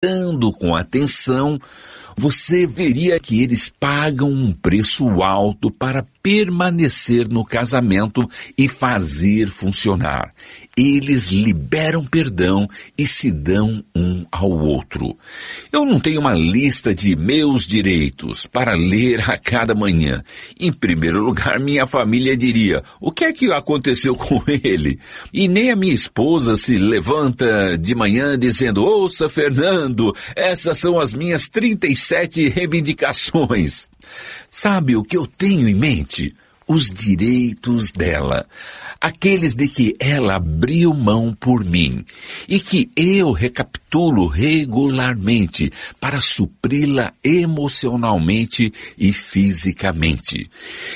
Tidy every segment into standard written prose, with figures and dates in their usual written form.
escutando com atenção, você veria que eles pagam um preço alto para permanecer no casamento e fazer funcionar. Eles liberam perdão e se dão um ao outro. Eu não tenho uma lista de meus direitos para ler a cada manhã. Em primeiro lugar, minha família diria, o que é que aconteceu com ele? E nem a minha esposa se levanta de manhã dizendo, ouça, Fernando, essas são as minhas 37 reivindicações. Sabe o que eu tenho em mente? Os direitos dela. Aqueles de que ela abriu mão por mim e que eu recapitulo regularmente para supri-la emocionalmente e fisicamente.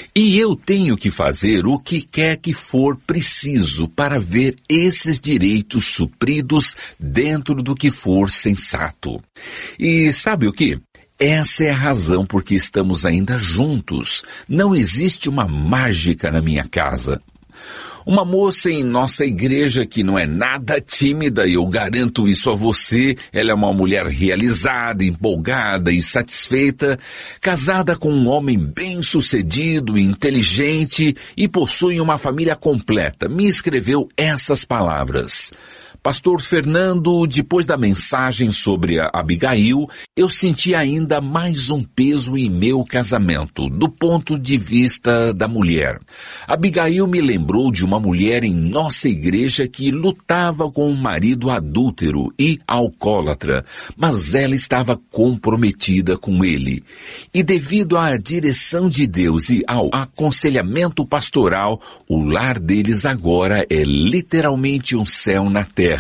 E eu tenho que fazer o que quer que for preciso para ver esses direitos supridos dentro do que for sensato. E sabe o que? Essa é a razão por que estamos ainda juntos. Não existe uma mágica na minha casa. Uma moça em nossa igreja que não é nada tímida, e eu garanto isso a você, ela é uma mulher realizada, empolgada e satisfeita, casada com um homem bem-sucedido, inteligente e possui uma família completa, me escreveu essas palavras. Pastor Fernando, depois da mensagem sobre a Abigail, eu senti ainda mais um peso em meu casamento, do ponto de vista da mulher. Abigail me lembrou de uma mulher em nossa igreja que lutava com um marido adúltero e alcoólatra, mas ela estava comprometida com ele. E devido à direção de Deus e ao aconselhamento pastoral, o lar deles agora é literalmente um céu na terra.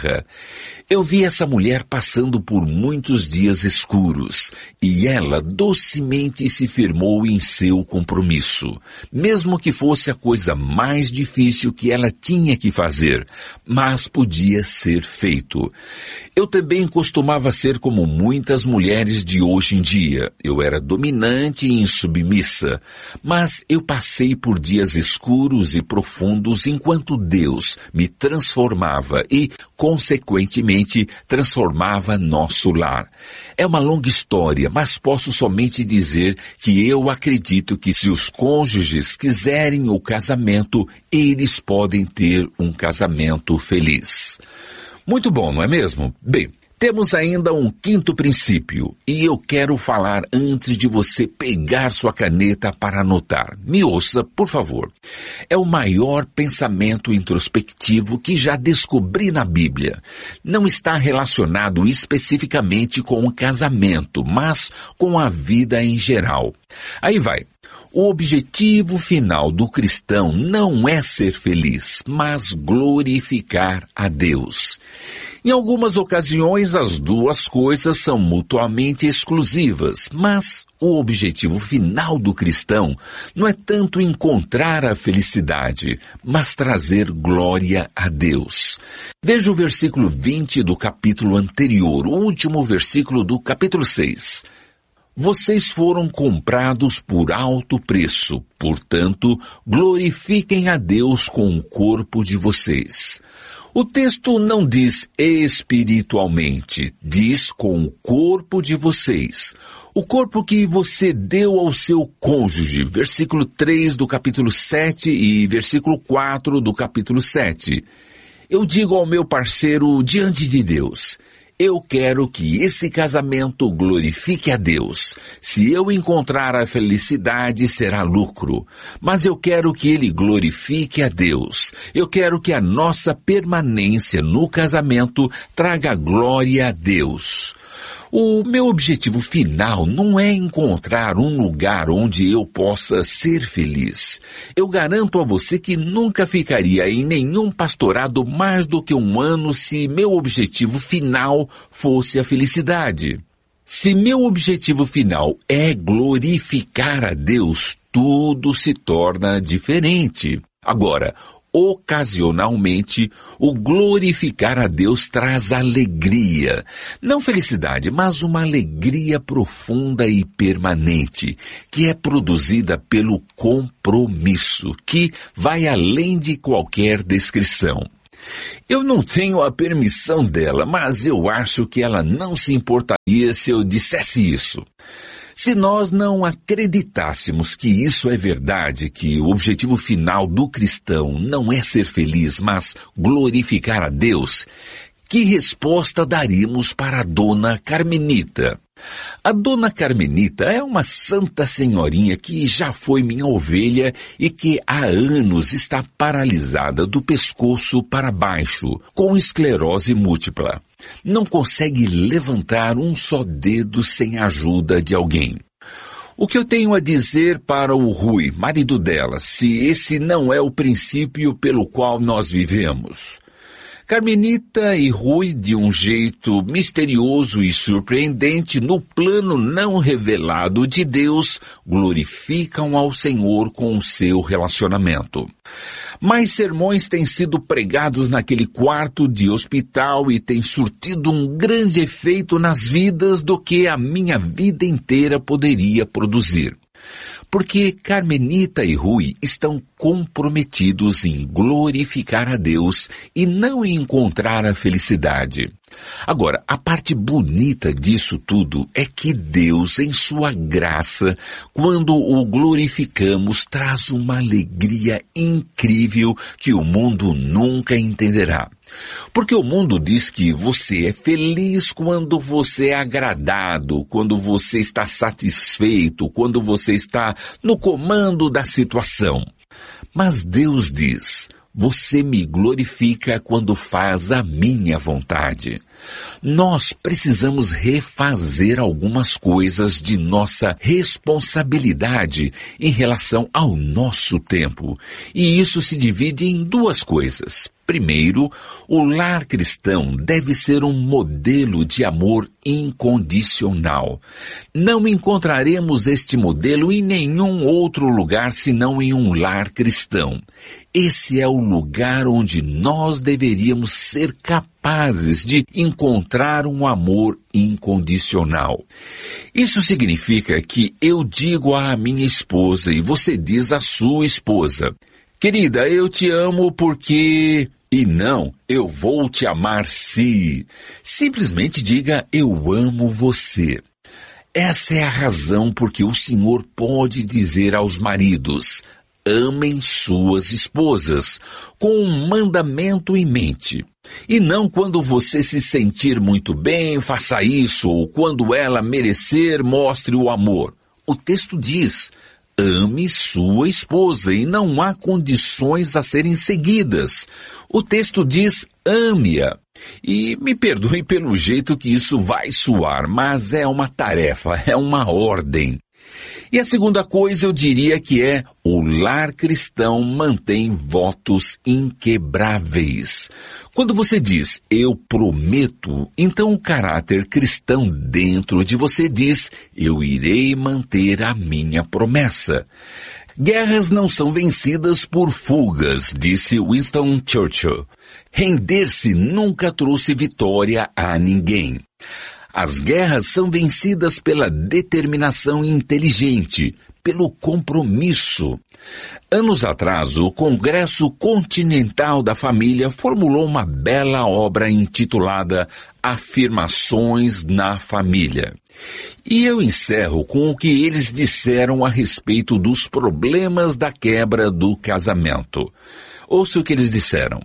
Eu vi essa mulher passando por muitos dias escuros e ela docemente se firmou em seu compromisso, mesmo que fosse a coisa mais difícil que ela tinha que fazer, mas podia ser feito. Eu também costumava ser como muitas mulheres de hoje em dia. Eu era dominante e insubmissa, mas eu passei por dias escuros e profundos enquanto Deus me transformava e, consequentemente, transformava nosso lar. É uma longa história, mas posso somente dizer que eu acredito que se os cônjuges quiserem o casamento, eles podem ter um casamento feliz. Muito bom, não é mesmo? Bem, temos ainda um quinto princípio, e eu quero falar antes de você pegar sua caneta para anotar. Me ouça, por favor. É o maior pensamento introspectivo que já descobri na Bíblia. Não está relacionado especificamente com o casamento, mas com a vida em geral. Aí vai. O objetivo final do cristão não é ser feliz, mas glorificar a Deus. Em algumas ocasiões, as duas coisas são mutuamente exclusivas, mas o objetivo final do cristão não é tanto encontrar a felicidade, mas trazer glória a Deus. Veja o versículo 20 do capítulo anterior, o último versículo do capítulo 6. Vocês foram comprados por alto preço, portanto, glorifiquem a Deus com o corpo de vocês. O texto não diz espiritualmente, diz com o corpo de vocês. O corpo que você deu ao seu cônjuge, versículo 3 do capítulo 7 e versículo 4 do capítulo 7. Eu digo ao meu parceiro diante de Deus, eu quero que esse casamento glorifique a Deus. Se eu encontrar a felicidade, será lucro. Mas eu quero que ele glorifique a Deus. Eu quero que a nossa permanência no casamento traga glória a Deus. O meu objetivo final não é encontrar um lugar onde eu possa ser feliz. Eu garanto a você que nunca ficaria em nenhum pastorado mais do que um ano se meu objetivo final fosse a felicidade. Se meu objetivo final é glorificar a Deus, tudo se torna diferente. Agora, ocasionalmente, o glorificar a Deus traz alegria. Não felicidade, mas uma alegria profunda e permanente, que é produzida pelo compromisso, que vai além de qualquer descrição. Eu não tenho a permissão dela, mas eu acho que ela não se importaria se eu dissesse isso. Se nós não acreditássemos que isso é verdade, que o objetivo final do cristão não é ser feliz, mas glorificar a Deus, que resposta daríamos para a Dona Carmenita? A Dona Carmenita é uma santa senhorinha que já foi minha ovelha e que há anos está paralisada do pescoço para baixo, com esclerose múltipla. Não consegue levantar um só dedo sem a ajuda de alguém. O que eu tenho a dizer para o Rui, marido dela, se esse não é o princípio pelo qual nós vivemos? Carmenita e Rui, de um jeito misterioso e surpreendente, no plano não revelado de Deus, glorificam ao Senhor com o seu relacionamento. Mais sermões têm sido pregados naquele quarto de hospital e têm surtido um grande efeito nas vidas do que a minha vida inteira poderia produzir. Porque Carmenita e Rui estão comprometidos em glorificar a Deus e não em encontrar a felicidade. Agora, a parte bonita disso tudo é que Deus, em sua graça, quando o glorificamos, traz uma alegria incrível que o mundo nunca entenderá. Porque o mundo diz que você é feliz quando você é agradado, quando você está satisfeito, quando você está no comando da situação. Mas Deus diz: você me glorifica quando faz a minha vontade. Nós precisamos refazer algumas coisas de nossa responsabilidade em relação ao nosso tempo. E isso se divide em duas coisas. Primeiro, o lar cristão deve ser um modelo de amor incondicional. Não encontraremos este modelo em nenhum outro lugar senão em um lar cristão. Esse é o lugar onde nós deveríamos ser capazes de encontrar um amor incondicional. Isso significa que eu digo à minha esposa e você diz à sua esposa: querida, eu te amo porque... E não, eu vou te amar se... Simplesmente diga: eu amo você. Essa é a razão porque o Senhor pode dizer aos maridos: amem suas esposas, com um mandamento em mente. E não quando você se sentir muito bem, faça isso, ou quando ela merecer, mostre o amor. O texto diz: ame sua esposa e não há condições a serem seguidas. O texto diz: ame-a. E me perdoe pelo jeito que isso vai soar, mas é uma tarefa, é uma ordem. E a segunda coisa eu diria que é: o lar cristão mantém votos inquebráveis. Quando você diz eu prometo, então o caráter cristão dentro de você diz: eu irei manter a minha promessa. Guerras não são vencidas por fugas, disse Winston Churchill. Render-se nunca trouxe vitória a ninguém. As guerras são vencidas pela determinação inteligente, pelo compromisso. Anos atrás, o Congresso Continental da Família formulou uma bela obra intitulada Afirmações na Família. E eu encerro com o que eles disseram a respeito dos problemas da quebra do casamento. Ouça o que eles disseram.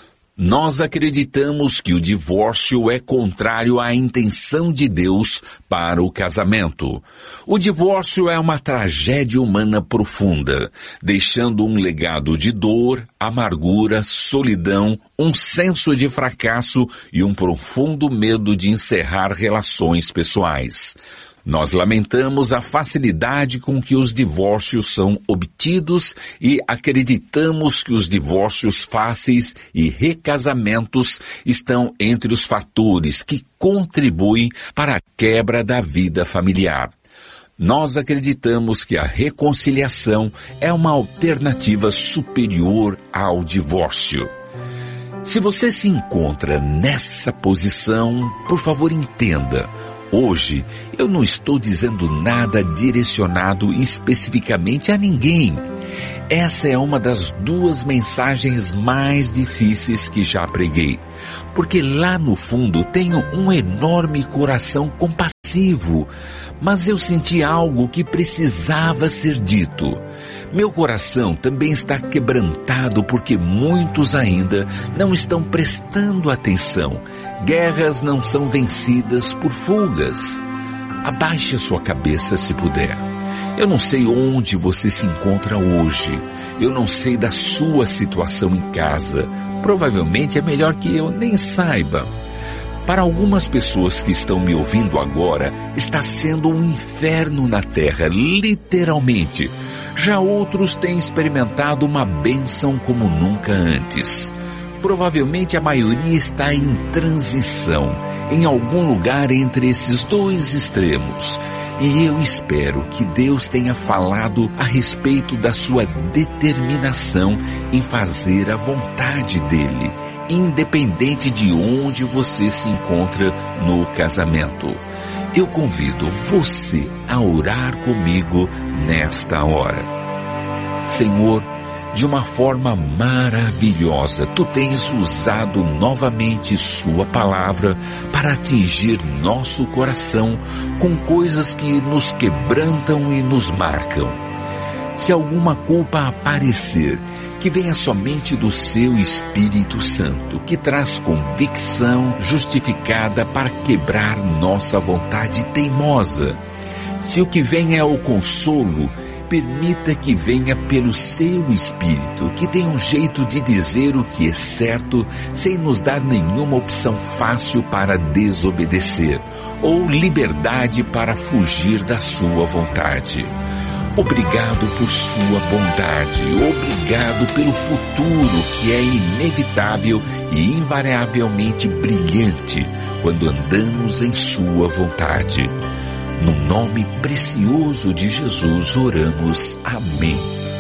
Nós acreditamos que o divórcio é contrário à intenção de Deus para o casamento. O divórcio é uma tragédia humana profunda, deixando um legado de dor, amargura, solidão, um senso de fracasso e um profundo medo de encerrar relações pessoais. Nós lamentamos a facilidade com que os divórcios são obtidos e acreditamos que os divórcios fáceis e recasamentos estão entre os fatores que contribuem para a quebra da vida familiar. Nós acreditamos que a reconciliação é uma alternativa superior ao divórcio. Se você se encontra nessa posição, por favor entenda, Hoje, eu não estou dizendo nada direcionado especificamente a ninguém. Essa é uma das 2 mensagens mais difíceis que já preguei, porque lá no fundo tenho um enorme coração compassivo, mas eu senti algo que precisava ser dito. Meu coração também está quebrantado porque muitos ainda não estão prestando atenção. Guerras não são vencidas por fugas. Abaixe a sua cabeça se puder. Eu não sei onde você se encontra hoje. Eu não sei da sua situação em casa. Provavelmente é melhor que eu nem saiba. Para algumas pessoas que estão me ouvindo agora, está sendo um inferno na terra, literalmente. Já outros têm experimentado uma bênção como nunca antes. Provavelmente a maioria está em transição, em algum lugar entre esses 2 extremos. E eu espero que Deus tenha falado a respeito da sua determinação em fazer a vontade dele, independente de onde você se encontra no casamento. Eu convido você a orar comigo nesta hora. Senhor, de uma forma maravilhosa, Tu tens usado novamente Sua palavra para atingir nosso coração com coisas que nos quebrantam e nos marcam. Se alguma culpa aparecer, que venha somente do Seu Espírito Santo, que traz convicção justificada para quebrar nossa vontade teimosa. Se o que vem é o consolo, permita que venha pelo Seu Espírito, que tem um jeito de dizer o que é certo, sem nos dar nenhuma opção fácil para desobedecer, ou liberdade para fugir da Sua vontade. Obrigado por Sua bondade, obrigado pelo futuro que é inevitável e invariavelmente brilhante quando andamos em Sua vontade. No nome precioso de Jesus oramos. Amém.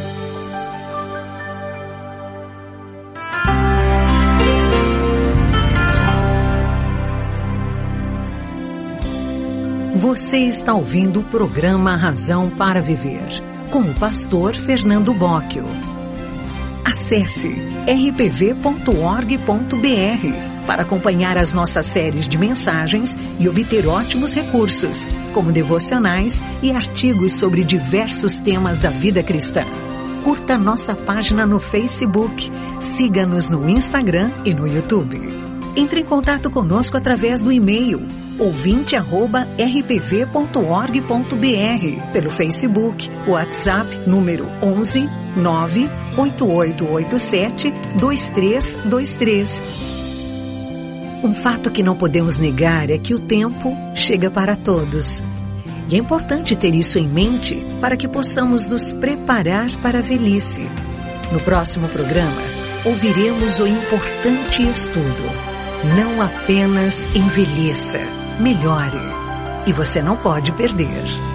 Você está ouvindo o programa Razão para Viver, com o pastor Fernando Bocchio. Acesse rpv.org.br para acompanhar as nossas séries de mensagens e obter ótimos recursos, como devocionais e artigos sobre diversos temas da vida cristã. Curta nossa página no Facebook, siga-nos no Instagram e no YouTube. Entre em contato conosco através do e-mail ouvinte@rpv.org.br, pelo Facebook, WhatsApp número 11 98887 2323. Um fato que não podemos negar é que o tempo chega para todos. E é importante ter isso em mente para que possamos nos preparar para a velhice. No próximo programa, ouviremos o importante estudo. Não apenas envelheça, melhore. E você não pode perder.